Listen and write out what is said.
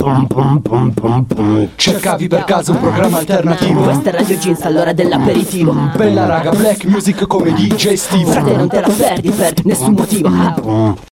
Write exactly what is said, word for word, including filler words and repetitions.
Cercavi per caso un programma alternativo? Questa è Radio Jeans all'ora dell'aperitivo. Bella raga, black music come D J Steve. Frate, non te la perdi per nessun motivo.